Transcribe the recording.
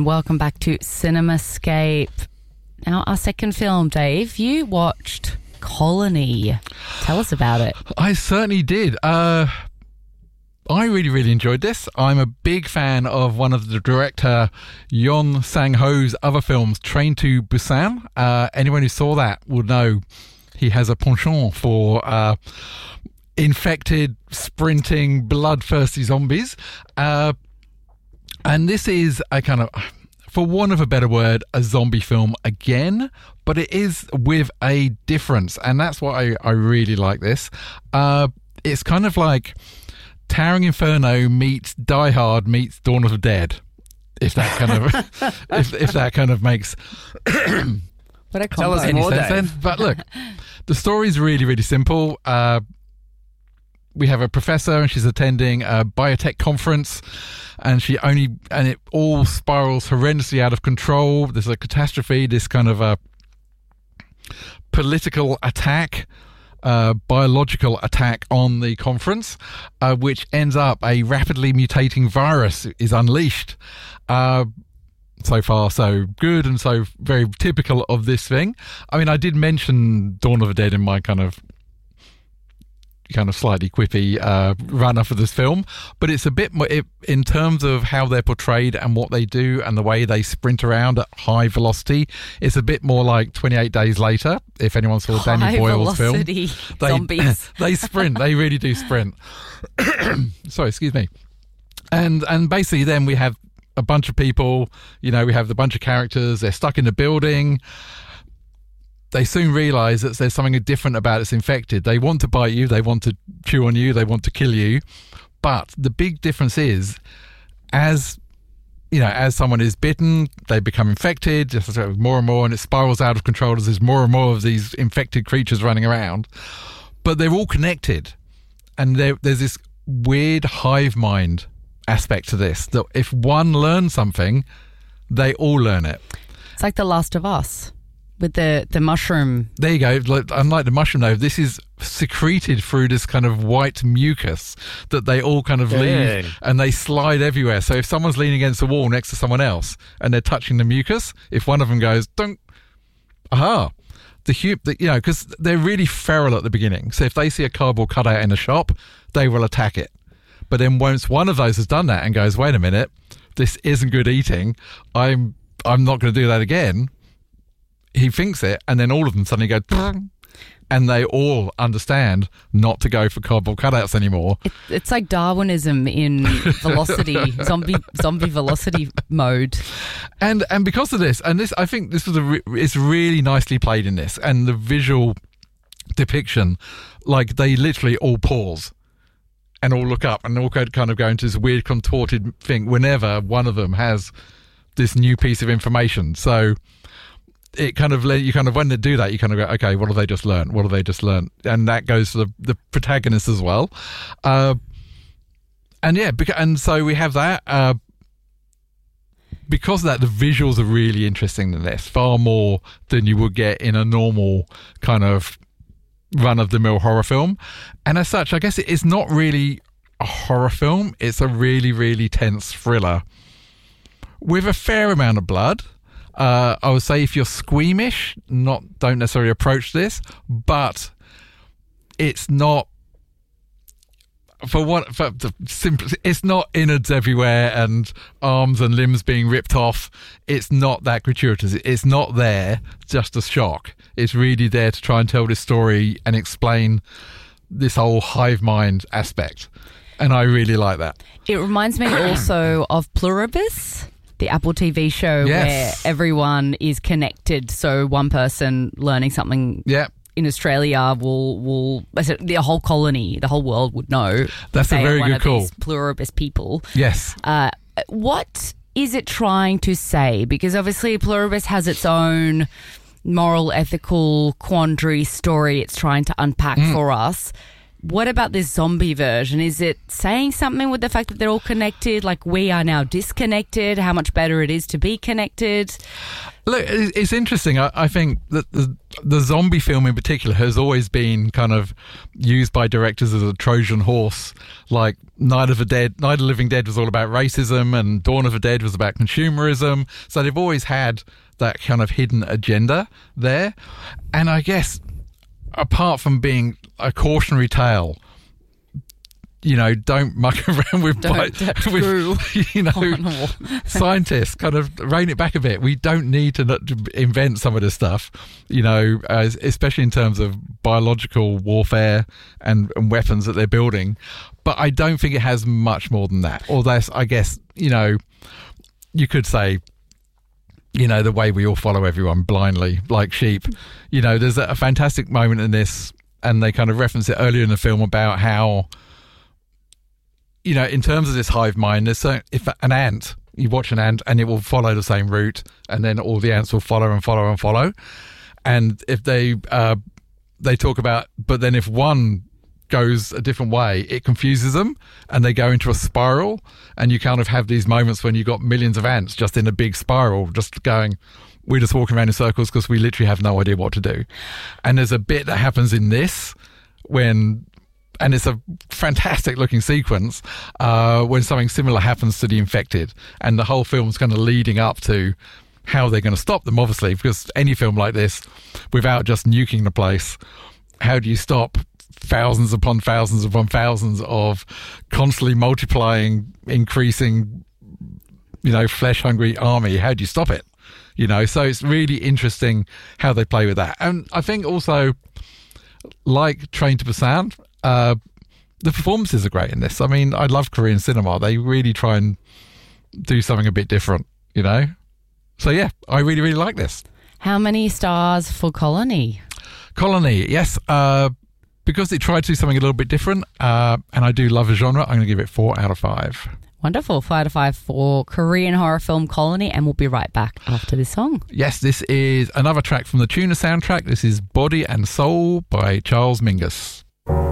and welcome back to CinemaScape. Now, our second film, Dave, you watched Colony. Tell us about it. I certainly did. I really enjoyed this. I'm a big fan of one of the director Yeon Sang-ho's other films, Train to Busan. Anyone who saw that will know he has a penchant for infected, sprinting, bloodthirsty zombies. And this is a kind of, for want of a better word, a zombie film again, but it is with a difference. And that's why I really like this. It's kind of like Towering Inferno meets Die Hard meets Dawn of the Dead. If that kind of, if that kind of makes Tell us any more, sense then. But look, the story's really simple. We have a professor and she's attending a biotech conference and it all spirals horrendously out of control. There's a catastrophe, this kind of a political attack, biological attack on the conference, which ends up a rapidly mutating virus is unleashed. So far, so good and so very typical of this thing. I mean, I did mention Dawn of the Dead in my kind of slightly quippy run-up of this film, but it's a bit more in terms of how they're portrayed and what they do and the way they sprint around at high velocity. It's a bit more like 28 Days Later, if anyone saw Danny Boyle's film. Zombies. They sprint. They really do sprint. Sorry, excuse me. And basically then we have a bunch of people, we have the bunch of characters, they're stuck in the building. They soon realise that there's something different about it's infected. They want to bite you, they want to chew on you, they want to kill you. But the big difference is, as someone is bitten, they become infected, just more and more, and it spirals out of control as there's more and more of these infected creatures running around. But they're all connected. And there's this weird hive mind aspect to this, that if one learns something, they all learn it. It's like The Last of Us. With the mushroom. There you go. Unlike the mushroom, though, this is secreted through this kind of white mucus that they all kind of leave and they slide everywhere. So if someone's leaning against the wall next to someone else and they're touching the mucus, if one of them goes, dunk, because they're really feral at the beginning. So if they see a cardboard cutout in a shop, they will attack it. But then once one of those has done that and goes, wait a minute, this isn't good eating, I'm not going to do that again. He thinks it, and then all of them suddenly go, and they all understand not to go for cardboard cutouts anymore. It's like Darwinism in velocity, zombie velocity mode. And because of this, I think this was it's really nicely played in this, and the visual depiction, like they literally all pause and all look up and all kind of go into this weird contorted thing whenever one of them has this new piece of information. So it kind of when they do that, you kind of go, okay, what have they just learned? What have they just learned? And that goes to the protagonist as well. And so we have that. Because of that, the visuals are really interesting in this, far more than you would get in a normal kind of run-of-the-mill horror film. And as such, I guess it is not really a horror film. It's a really tense thriller with a fair amount of blood. I would say if you're squeamish, don't necessarily approach this, but it's not it's not innards everywhere and arms and limbs being ripped off. It's not that gratuitous. It's not there just as shock. It's really there to try and tell this story and explain this whole hive mind aspect. And I really like that. It reminds me also of Pluribus, the Apple TV show, where everyone is connected. So one person learning something in Australia will the whole colony, the whole world would know. That's a very good call. Pluribus people. Yes. What is it trying to say? Because obviously Pluribus has its own moral, ethical quandary story it's trying to unpack for us. what about this zombie version? Is it saying something with the fact that they're all connected? Like, we are now disconnected, how much better it is to be connected? Look, it's interesting. I think that the zombie film in particular has always been kind of used by directors as a Trojan horse. Like Night of the Living Dead was all about racism, and Dawn of the Dead was about consumerism. So they've always had that kind of hidden agenda there. And I guess, apart from being a cautionary tale, don't muck around with scientists. Kind of rein it back a bit. We don't need to invent some of this stuff, especially in terms of biological warfare and weapons that they're building. But I don't think it has much more than that. Or that's, I guess, you could say, the way we all follow everyone blindly like sheep. There's a fantastic moment in this, and they kind of reference it earlier in the film about how, in terms of this hive mind, if an ant, you watch an ant and it will follow the same route, and then all the ants will follow and follow and follow. And if they talk about, but then if one goes a different way, it confuses them and they go into a spiral, and you kind of have these moments when you've got millions of ants just in a big spiral, just going, we're just walking around in circles because we literally have no idea what to do. And there's a bit that happens in this and it's a fantastic looking sequence when something similar happens to the infected, and the whole film's kind of leading up to how they're going to stop them, obviously, because any film like this, without just nuking the place, how do you stop thousands upon thousands upon thousands of constantly multiplying, increasing, flesh-hungry army? How do you stop it? So it's really interesting how they play with that. And I think also, like Train to Busan, the performances are great in this. I mean, I love Korean cinema. They really try and do something a bit different, So yeah, I really, really like this. How many stars for Colony? Colony, yes. Because it tried to do something a little bit different, and I do love a genre, I'm going to give it 4 out of 5. Wonderful. 4 out of 5 for Korean horror film Colony, and we'll be right back after this song. Yes, this is another track from the Tuna soundtrack. This is Body and Soul by Charles Mingus.